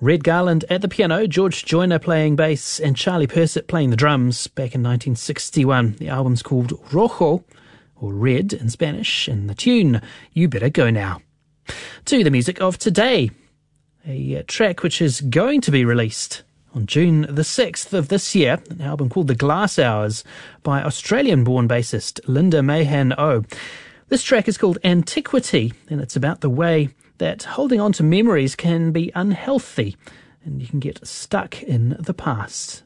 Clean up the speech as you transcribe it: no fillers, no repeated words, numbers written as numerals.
Red Garland at the piano, George Joyner playing bass, and Charlie Persett playing the drums back in 1961. The album's called Rojo, or Red in Spanish, and the tune, You Better Go Now. To the music of today, a track which is going to be released on June the 6th of this year, an album called The Glass Hours by Australian-born bassist Linda Mahan-O. This track is called Antiquity, and it's about the way that holding on to memories can be unhealthy and you can get stuck in the past.